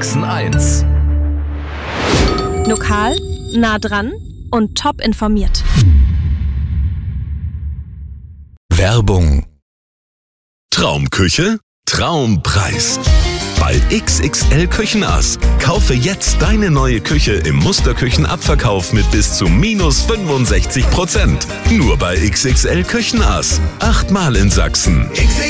Sachsen 1. Lokal, nah dran und top informiert. Werbung. Traumküche? Traumpreis. Bei XXL Küchenass. Kaufe jetzt deine neue Küche im Musterküchenabverkauf mit bis zu minus 65%. Nur bei XXL Küchenass. 8-mal in Sachsen.